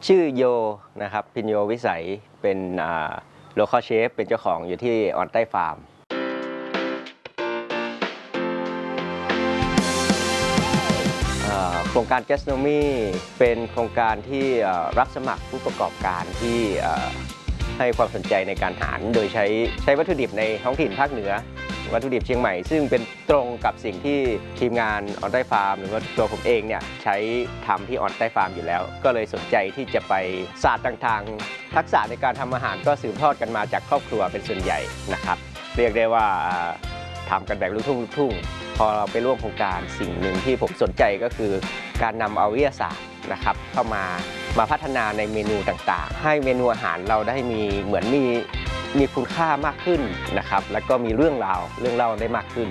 ชื่อโยนะครับพิญโยวิสัยเป็นโลคอลเชฟเป็นเจ้าของอยู่ที่ออนใต้ฟาร์มโครงการ Gastronomy เป็นโครงการที่รับสมัครผู้ประกอบการที่ให้ความสนใจในการหารโดยใช้วัตถุดิบในท้องถิ่นภาคเหนือวัตถุดิบเชียงใหม่ซึ่งเป็นตรงกับสิ่งที่ทีมงานออนใต้ฟาร์มหรือว่าตัวผมเองเนี่ยใช้ทำที่ออนใต้ฟาร์มอยู่แล้วก็เลยสนใจที่จะไปศาสตร์ต่างๆทักษะในการทำอาหารก็สืบทอดกันมาจากครอบครัวเป็นส่วนใหญ่นะครับเรียกได้ว่าทำกันแบบลูกทุ่งพอเราไปร่วมโครงการสิ่งหนึ่งที่ผมสนใจก็คือการนำเอาวิทยาศาสตร์นะครับเข้ามาพัฒนาในเมนูต่างๆให้เมนูอาหารเราได้เหมือนมีคุณค่ามากขึ้นนะครับแล้วก็มีเรื่องเล่าได้มากขึ้น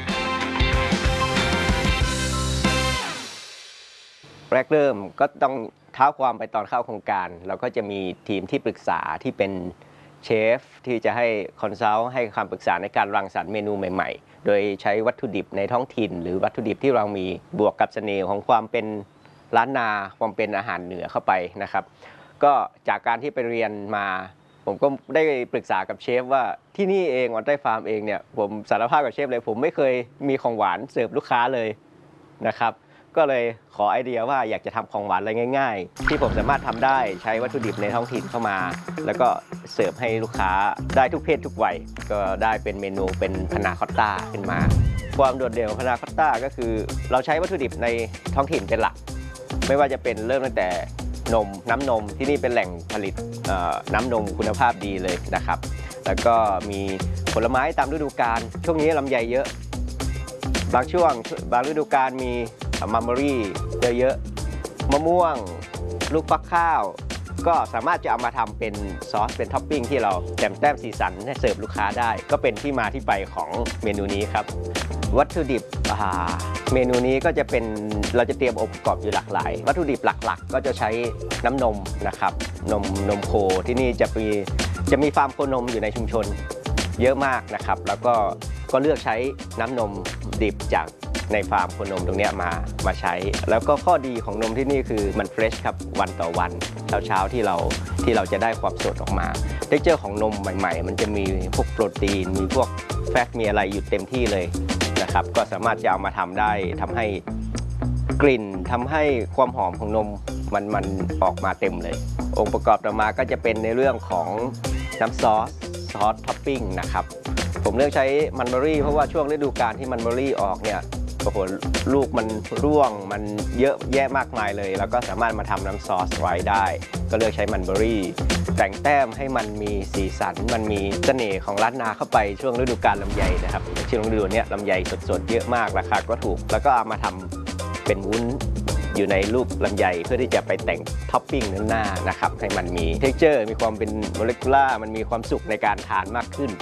แรกเริ่มก็ต้องเท้าความไปตอนเข้าโครงการเราก็จะมีทีมที่ปรึกษาที่เป็นเชฟที่จะให้คอนซัลท์ให้คำปรึกษาในการรังสรรค์เมนูใหม่ๆโดยใช้วัตถุดิบในท้องถิ่นหรือวัตถุดิบที่เรามีบวกกับเสน่ห์ของความเป็นล้านนาความเป็นอาหารเหนือเข้าไปนะครับก็จากการที่ไปเรียนมาผมก็ได้ปรึกษากับเชฟว่าที่นี่เองออนใต้ฟาร์มเองเนี่ยผมสารภาพกับเชฟเลยผมไม่เคยมีของหวานเสิร์ฟลูกค้าเลยนะครับก็เลยขอไอเดียว่าอยากจะทำของหวานอะไรง่ายๆที่ผมสามารถทำได้ใช้วัตถุดิบในท้องถิ่นเข้ามาแล้วก็เสิร์ฟให้ลูกค้าได้ทุกเพศทุกวัยก็ได้เป็นเมนูเป็นพานาคอตต้าขึ้นมาความโดดเด่นของพานาคอตต้าก็คือเราใช้วัตถุดิบในท้องถิ่นเป็นหลักไม่ว่าจะเป็นเริ่มตั้งแต่น้ำนมที่นี่เป็นแหล่งผลิตน้ำนมคุณภาพดีเลยนะครับแล้วก็มีผลไม้ตามฤดูกาลช่วงนี้ลำไยเยอะบางฤดูกาลมีมัมเบอรี่เยอะมะม่วงลูกฟักข้าวก็สามารถจะเอามาทำเป็นซอสเป็นท็อปปิ้งที่เราแต้มสีสันให้เสิร์ฟลูกค้าได้ก็เป็นที่มาที่ไปของเมนูนี้ครับวัตถุดิบเมนูนี้ก็จะเป็นเราจะเตรียมองค์ประกอบอยู่หลากหลายวัตถุดิบหลักๆก็จะใช้น้ำนมนะครับนมโคที่นี่จะมีฟาร์มโคนมอยู่ในชุมชนเยอะมากนะครับแล้วก็เลือกใช้น้ำนมดิบจากในฟาร์มโคนมตรงนี้มาใช้แล้วก็ข้อดีของนมที่นี่คือมันเฟรชครับวันต่อวันเช้าที่เราจะได้ความสดออกมาเท็กเจอร์ของนมใหม่ๆมันจะมีพวกโปรตีนมีพวกแฟตมีอะไรอยู่เต็มที่เลยนะครับก็สามารถจะเอามาทำได้ทำให้กลิ่นทำให้ความหอมของนมมันออกมาเต็มเลยองค์ประกอบต่อมาก็จะเป็นในเรื่องของน้ำซอสท็อปปิ้งนะครับผมเลือกใช้มันเบอรี่เพราะว่าช่วงฤดูกาลที่มันเบอรี่ออกเนี่ยโอ้โหลูกมันร่วงมันเยอะแยะมากมายเลยแล้วก็สามารถมาทำน้ำซอสไว้ได้ก็เลือกใช้มันเบอรี่แต่งแต้มให้มันมีสีสันมันมีเสน่ห์ของล้านนาเข้าไปช่วงฤดูกาลลำไยนะครับช่วงฤดูนี้ลำไยสดๆเยอะมากราคาก็ถูกแล้วก็เอามาทำเป็นวุ้นอยู่ในลูกลำไยเพื่อที่จะไปแต่งท็อปปิ้งด้านหน้านะครับให้มันมีเท็กเจอร์มีความเป็นโมเลกุลาร์มันมีความสุขในการทานมากขึ้น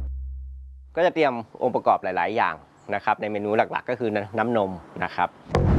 ก็จะเตรียมองค์ประกอบหลายๆอย่างนะครับในเมนูหลักๆก็คือน้ำนมนะครับ